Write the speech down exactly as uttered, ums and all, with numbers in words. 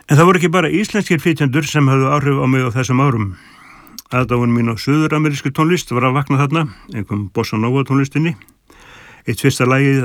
En það voru ekki bara íslenskir flytjendur sem höfðu áhrif á mig á þessum árum. Aðdáun mín á suður-amerísku tónlist var að vakna þarna, einhverjum bossa nova tónlistinni. Eitt fyrsta lagið